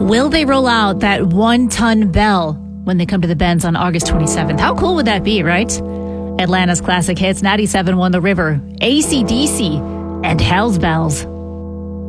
Will they roll out that 1-ton bell when they come to the Benz on August 27th? How cool would that be, right? Atlanta's classic hits, 97.1 The River, AC/DC, and Hell's Bells.